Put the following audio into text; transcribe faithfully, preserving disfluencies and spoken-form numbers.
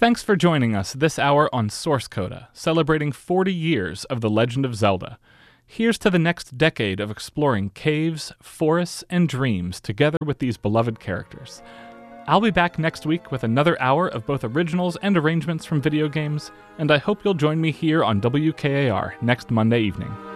Thanks for joining us this hour on Source Coda, celebrating forty years of The Legend of Zelda. Here's to the next decade of exploring caves, forests, and dreams together with these beloved characters. I'll be back next week with another hour of both originals and arrangements from video games, and I hope you'll join me here on W K A R next Monday evening.